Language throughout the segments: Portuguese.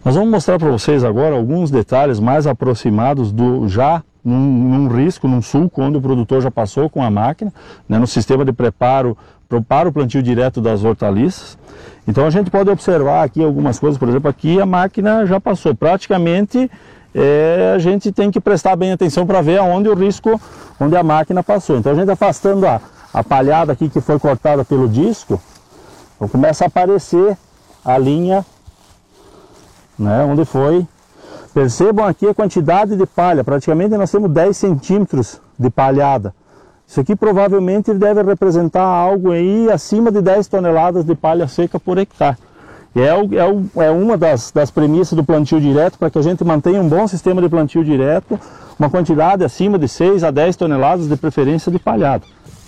Nós vamos mostrar para vocês agora alguns detalhes mais aproximados do já num risco, num sulco, onde o produtor já passou com a máquina, né, no sistema de preparo para o plantio direto das hortaliças. Então a gente pode observar aqui algumas coisas, por exemplo, aqui a máquina já passou. Praticamente a gente tem que prestar bem atenção para ver aonde o risco, onde a máquina passou. Então a gente afastando a palhada aqui que foi cortada pelo disco, então começa a aparecer a linha, né, onde foi. Percebam aqui a quantidade de palha, praticamente nós temos 10 centímetros de palhada. Isso aqui provavelmente deve representar algo aí acima de 10 toneladas de palha seca por hectare. E é uma das premissas do plantio direto, para que a gente mantenha um bom sistema de plantio direto, uma quantidade acima de 6 a 10 toneladas de preferência de palhada.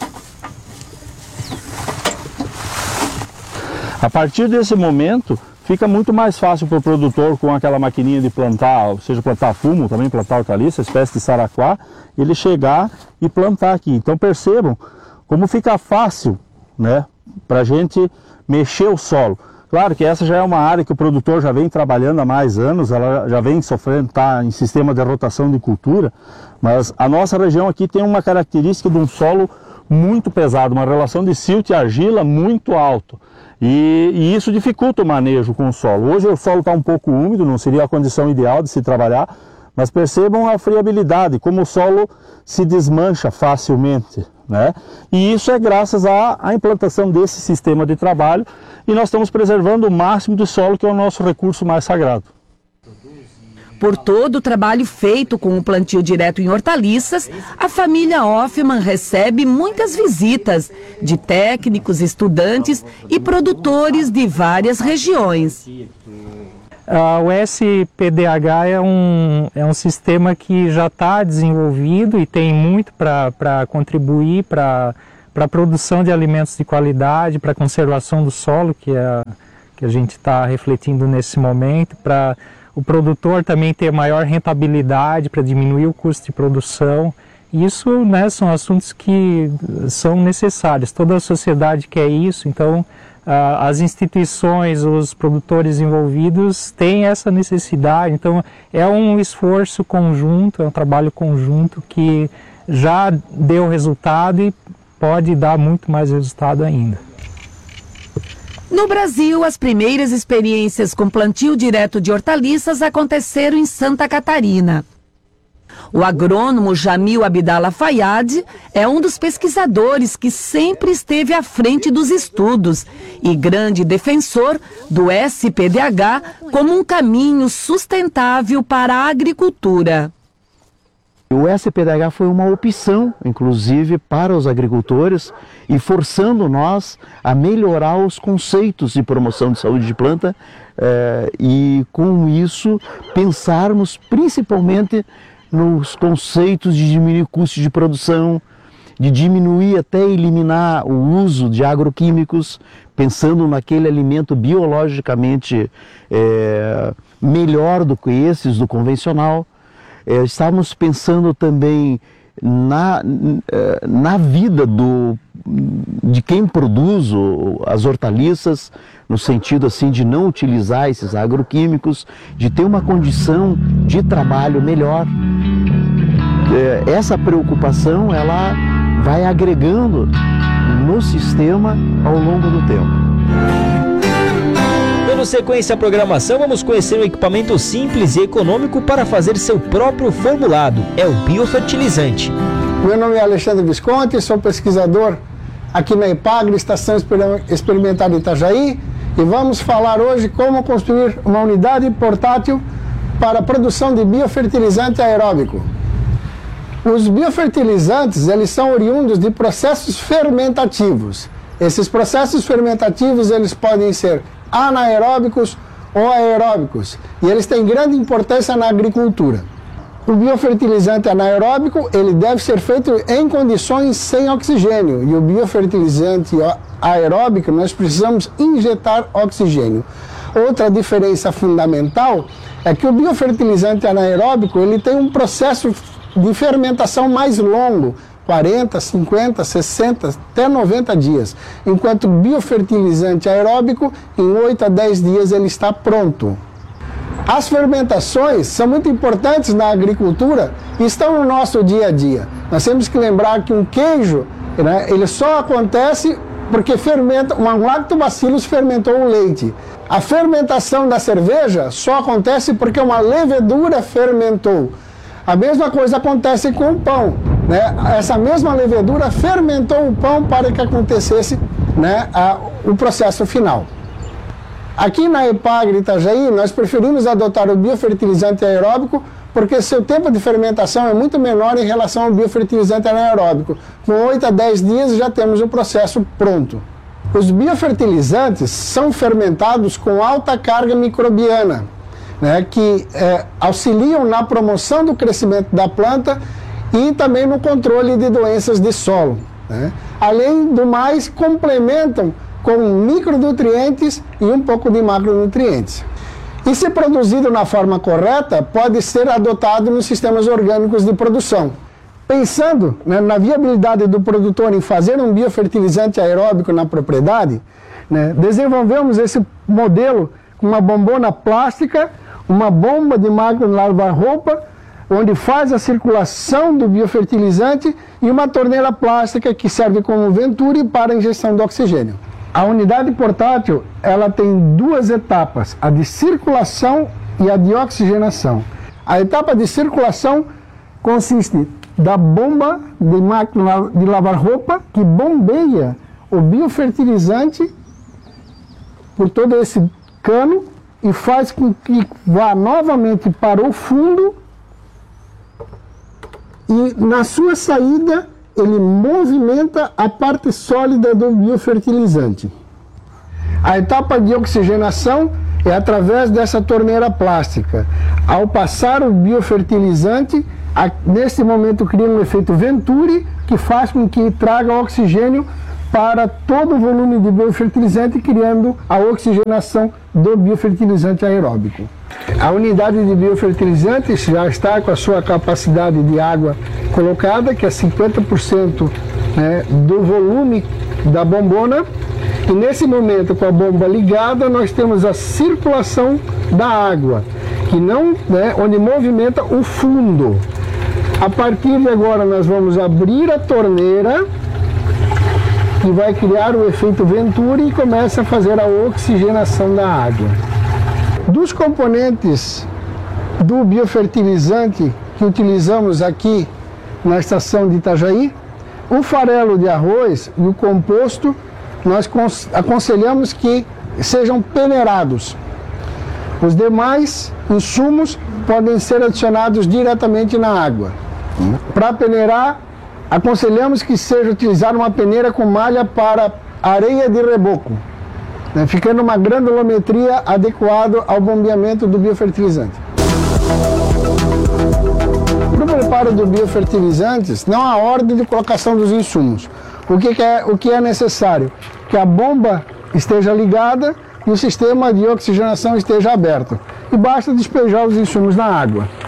A partir desse momento, fica muito mais fácil para o produtor com aquela maquininha de plantar, seja plantar fumo, também plantar hortaliça, espécie de saraquá, ele chegar e plantar aqui. Então percebam como fica fácil, né, para a gente mexer o solo. Claro que essa já é uma área que o produtor já vem trabalhando há mais anos, ela já vem sofrendo, está em sistema de rotação de cultura, mas a nossa região aqui tem uma característica de um solo muito pesado, uma relação de silt e argila muito alto. E isso dificulta o manejo com o solo. Hoje o solo está um pouco úmido, não seria a condição ideal de se trabalhar, mas percebam a friabilidade, como o solo se desmancha facilmente, né? E isso é graças à implantação desse sistema de trabalho, e nós estamos preservando o máximo do solo, que é o nosso recurso mais sagrado. Por todo o trabalho feito com o plantio direto em hortaliças, a família Hoffmann recebe muitas visitas de técnicos, estudantes e produtores de várias regiões. O SPDH é um sistema que já está desenvolvido e tem muito para contribuir para a produção de alimentos de qualidade, para a conservação do solo, que a gente está refletindo nesse momento, para o produtor também ter maior rentabilidade, para diminuir o custo de produção. Isso, né, são assuntos que são necessários. Toda a sociedade quer isso, então as instituições, os produtores envolvidos têm essa necessidade. Então é um esforço conjunto, é um trabalho conjunto que já deu resultado e pode dar muito mais resultado ainda. No Brasil, as primeiras experiências com plantio direto de hortaliças aconteceram em Santa Catarina. O agrônomo Jamil Abdallah Fayad é um dos pesquisadores que sempre esteve à frente dos estudos e grande defensor do SPDH como um caminho sustentável para a agricultura. O SPDH foi uma opção, inclusive, para os agricultores e forçando nós a melhorar os conceitos de promoção de saúde de planta e, com isso, pensarmos principalmente nos conceitos de diminuir o custo de produção, de diminuir até eliminar o uso de agroquímicos, pensando naquele alimento biologicamente melhor do que esses do convencional. Estávamos pensando também na vida de quem produz as hortaliças, no sentido assim de não utilizar esses agroquímicos, de ter uma condição de trabalho melhor. Essa preocupação ela vai agregando no sistema ao longo do tempo. Dando sequência à programação, vamos conhecer um equipamento simples e econômico para fazer seu próprio formulado. É o biofertilizante. Meu nome é Alexandre Visconti, sou pesquisador aqui na Epagre, Estação Experimental de Itajaí, e vamos falar hoje como construir uma unidade portátil para a produção de biofertilizante aeróbico. Os biofertilizantes, eles são oriundos de processos fermentativos. Esses processos fermentativos, eles podem ser anaeróbicos ou aeróbicos, e eles têm grande importância na agricultura. O biofertilizante anaeróbico, ele deve ser feito em condições sem oxigênio, e o biofertilizante aeróbico, nós precisamos injetar oxigênio. Outra diferença fundamental é que o biofertilizante anaeróbico, ele tem um processo de fermentação mais longo, 40, 50, 60, até 90 dias, enquanto o biofertilizante aeróbico, em 8 a 10 dias ele está pronto. As fermentações são muito importantes na agricultura e estão no nosso dia a dia. Nós temos que lembrar que um queijo, né, ele só acontece porque fermenta, um lactobacillus fermentou o leite. A fermentação da cerveja só acontece porque uma levedura fermentou. A mesma coisa acontece com o pão, né? Essa mesma levedura fermentou o pão para que acontecesse, né, o processo final. Aqui na EPAGRE Itajaí, nós preferimos adotar o biofertilizante aeróbico porque seu tempo de fermentação é muito menor em relação ao biofertilizante anaeróbico. Com 8 a 10 dias já temos o processo pronto. Os biofertilizantes são fermentados com alta carga microbiana, né, que auxiliam na promoção do crescimento da planta e também no controle de doenças de solo, né. Além do mais, complementam com micronutrientes e um pouco de macronutrientes. E se produzido na forma correta, pode ser adotado nos sistemas orgânicos de produção. Pensando, né, na viabilidade do produtor em fazer um biofertilizante aeróbico na propriedade, né, desenvolvemos esse modelo com uma bombona plástica, uma bomba de máquina de lavar roupa, onde faz a circulação do biofertilizante e uma torneira plástica que serve como venturi para a injeção do oxigênio. A unidade portátil, ela tem duas etapas, a de circulação e a de oxigenação. A etapa de circulação consiste da bomba de máquina de lavar roupa que bombeia o biofertilizante por todo esse cano e faz com que vá novamente para o fundo e na sua saída ele movimenta a parte sólida do biofertilizante. A etapa de oxigenação é através dessa torneira plástica. Ao passar o biofertilizante, nesse momento cria um efeito venturi que faz com que traga oxigênio para todo o volume de biofertilizante, criando a oxigenação do biofertilizante aeróbico. A unidade de biofertilizante já está com a sua capacidade de água colocada, que é 50%, né, do volume da bombona. E nesse momento, com a bomba ligada, nós temos a circulação da água, que não, né, onde movimenta o fundo. A partir de agora, nós vamos abrir a torneira, que vai criar o efeito venturi e começa a fazer a oxigenação da água. Dos componentes do biofertilizante que utilizamos aqui na estação de Itajaí, o farelo de arroz e o composto, nós aconselhamos que sejam peneirados. Os demais insumos podem ser adicionados diretamente na água. Para peneirar, aconselhamos que seja utilizada uma peneira com malha para areia de reboco, né, ficando uma granulometria adequada ao bombeamento do biofertilizante. Para o preparo do biofertilizantes, não há ordem de colocação dos insumos. O que é necessário? Que a bomba esteja ligada e o sistema de oxigenação esteja aberto. E basta despejar os insumos na água.